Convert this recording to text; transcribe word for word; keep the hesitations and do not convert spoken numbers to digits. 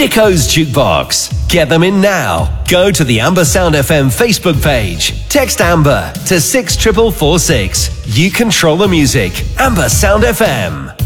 Dicko's Jukebox. Get them in now. Go to the Amber Sound F M Facebook page. Text Amber to six four four four six. You control the music. Amber Sound F M.